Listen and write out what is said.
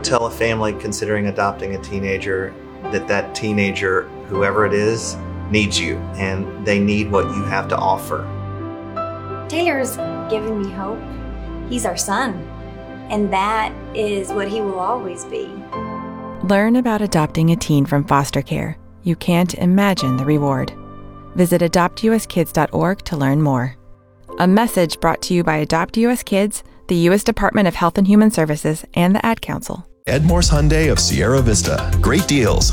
tell a family considering adopting a teenager that teenager, whoever it is, needs you, and they need what you have to offer. Taylor's given me hope. He's our son, and that is what he will always be. Learn about adopting a teen from foster care. You can't imagine the reward. Visit adoptuskids.org to learn more. A message brought to you by Adopt US Kids, the U.S. Department of Health and Human Services, and the Ad Council. Ed Morse Hyundai of Sierra Vista. Great deals,